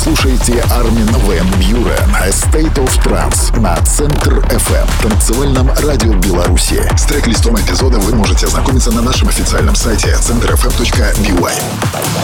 Слушайте Армин Ван Бюрен «A State of Trance» на Центр FM, танцевальном радио Беларуси. С трек-листом эпизода вы можете ознакомиться на нашем официальном сайте centrfm.by.